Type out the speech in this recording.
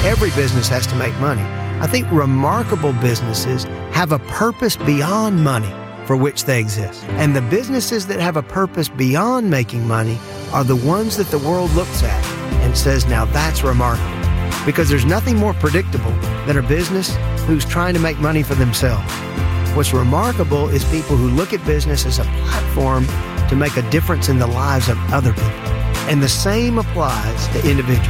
Every business has to make money. I think remarkable businesses have a purpose beyond money for which they exist. And the businesses that have a purpose beyond making money are the ones that the world looks at and says, now that's remarkable. Because there's nothing more predictable than a business who's trying to make money for themselves. What's remarkable is people who look at business as a platform to make a difference in the lives of other people. And the same applies to individuals.